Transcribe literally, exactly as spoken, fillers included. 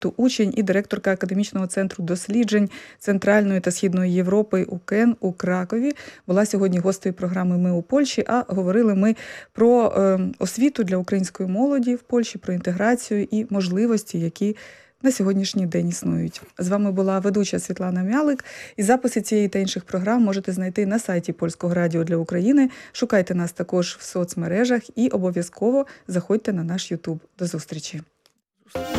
учень і директорка Академічного центру досліджень Центральної та Східної Європи УКЕН у Кракові була сьогодні гостею програми «Ми у Польщі», а говорили ми про е, освіту для української молоді в Польщі, про інтеграцію і можливості, які на сьогоднішній день існують. З вами була ведуча Світлана Мялик. І записи цієї та інших програм можете знайти на сайті Польського радіо для України. Шукайте нас також в соцмережах і обов'язково заходьте на наш Ютуб. До зустрічі!